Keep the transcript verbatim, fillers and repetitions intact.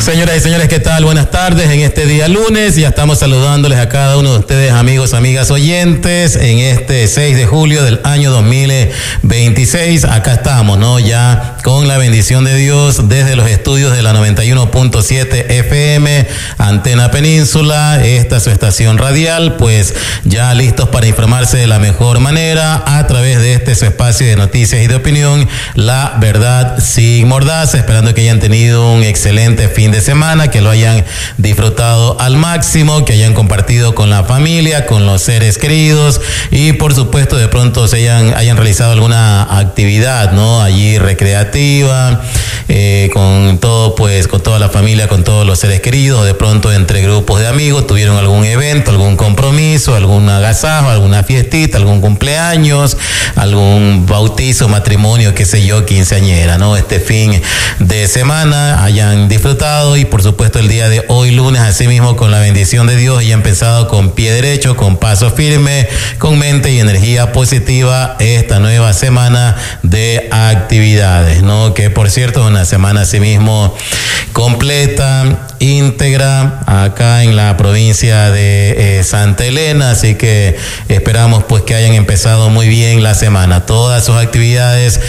Señoras y señores, ¿qué tal? Buenas tardes en este día lunes. Ya estamos saludándoles a cada uno de ustedes, amigos, amigas, oyentes, en este seis de julio del año dos mil veintiséis. Acá estamos, ¿no? Ya con la bendición de Dios desde los estudios de la noventa y uno punto siete F M, Antena Península, esta es su estación radial, pues ya listos para informarse de la mejor manera a través de este su espacio de noticias y de opinión, La Verdad Sin Mordaza, esperando que hayan tenido un excelente fin de semana, que lo hayan disfrutado al máximo, que hayan compartido con la familia, con los seres queridos y por supuesto de pronto se hayan, hayan realizado alguna actividad, ¿no? Allí recreativa, eh, con todo, pues con toda la familia, con todos los seres queridos, de pronto entre grupos de amigos tuvieron algún evento, algún compromiso, algún agasajo, alguna fiestita, algún cumpleaños, algún bautizo, matrimonio, qué sé yo, quinceañera, ¿no? Este fin de semana hayan disfrutado y por supuesto el día de hoy lunes, así mismo con la bendición de Dios, hayan empezado con pie derecho, con paso firme, con mente y energía positiva esta nueva semana de actividades, ¿no? Que por cierto es una semana así mismo completa, íntegra, acá en la provincia de eh, Santa Elena, así que esperamos pues que hayan empezado muy bien la semana, todas sus actividades